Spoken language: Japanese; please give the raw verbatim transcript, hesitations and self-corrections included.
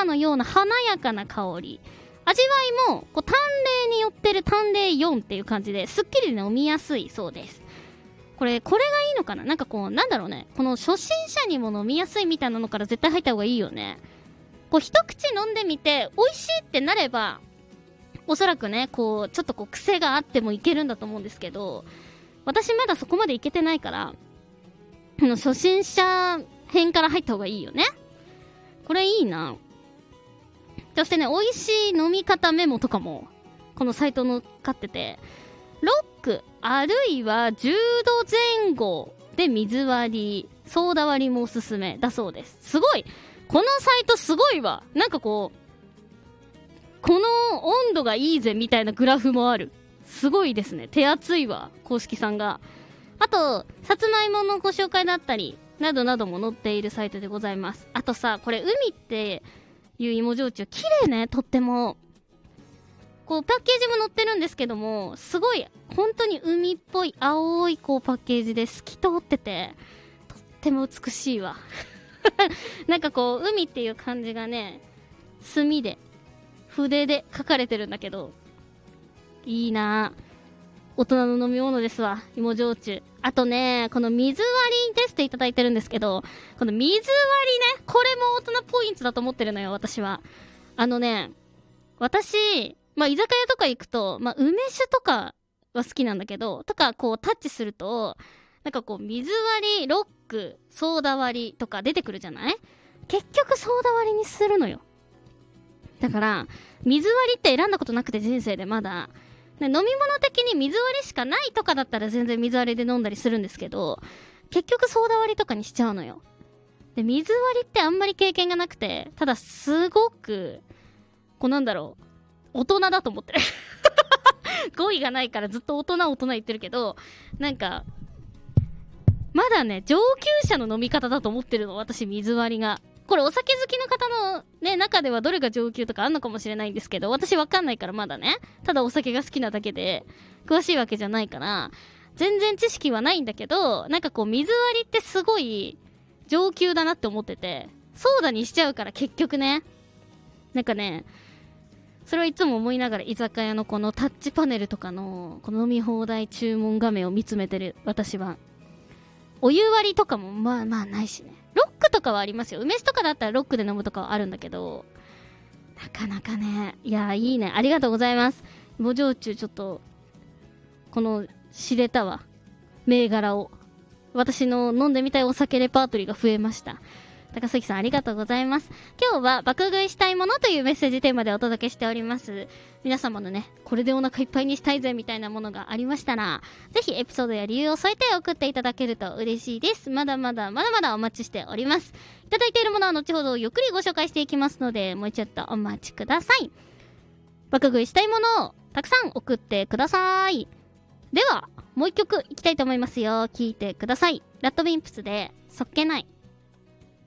かのような華やかな香り。味わいもこう淡麗によってる淡麗よんっていう感じですっきり飲みやすいそうです。これこれがいいのかな。なんかこうなんだろうね、この初心者にも飲みやすいみたいなのから絶対入った方がいいよね。こう一口飲んでみて美味しいってなればおそらくね、こうちょっとこう癖があってもいけるんだと思うんですけど、私まだそこまでいけてないから、あの初心者編から入った方がいいよね。これいいな。そしてね、美味しい飲み方メモとかもこのサイト載っかってて、ロックあるいはじゅうどぜん後で水割り、ソーダ割りもおすすめだそうです。すごい、このサイトすごいわ。なんかこうこの温度がいいぜみたいなグラフもある。すごいですね。手厚いわ、公式さんが。あとさつまいものご紹介だったりなどなども載っているサイトでございます。あとさ、これ海っていう芋焼酎綺麗ね、とっても。こうパッケージも載ってるんですけども、すごい本当に海っぽい青いこうパッケージで透き通っててとっても美しいわなんかこう海っていう感じがね、墨で筆で書かれてるんだけど、いいな。大人の飲み物ですわ、芋焼酎。あとね、この水割りですっていただいてるんですけど、この水割りね、これも大人ポイントだと思ってるのよ、私は。あのね、私まあ居酒屋とか行くと、まあ梅酒とかは好きなんだけど、とかこうタッチするとなんかこう水割り、ロック、ソーダ割りとか出てくるじゃない。結局ソーダ割りにするのよ。だから水割りって選んだことなくて、人生でまだ。飲み物的に水割りしかないとかだったら全然水割りで飲んだりするんですけど、結局ソーダ割りとかにしちゃうのよ。で水割りってあんまり経験がなくて、ただすごくこうなんだろう、大人だと思ってる語彙がないからずっと大人大人言ってるけど、なんかまだね上級者の飲み方だと思ってるの、私水割りが。これお酒好きの方のね中ではどれが上級とかあんのかもしれないんですけど、私わかんないからまだね、ただお酒が好きなだけで詳しいわけじゃないから全然知識はないんだけど、なんかこう水割りってすごい上級だなって思ってて、ソーダにしちゃうから結局ね。なんかね、それはいつも思いながら居酒屋のこのタッチパネルとかのこの飲み放題注文画面を見つめてる私は。お湯割りとかもまあまあないしね。ロックとかはありますよ。梅酒とかだったらロックで飲むとかはあるんだけど、なかなかね。いやいいね、ありがとうございます。芋焼酎ちょっとこの知れたわ、銘柄を。私の飲んでみたいお酒レパートリーが増えました。高杉さんありがとうございます。今日は爆食いしたいものというメッセージテーマでお届けしております。皆様のね、これでお腹いっぱいにしたいぜみたいなものがありましたら、ぜひエピソードや理由を添えて送っていただけると嬉しいです。まだまだまだまだお待ちしております。いただいているものは後ほどゆっくりご紹介していきますので、もうちょっとお待ちください。爆食いしたいものをたくさん送ってください。ではもう一曲いきたいと思いますよ。聴いてください。ラッドウィンプスでそっけない。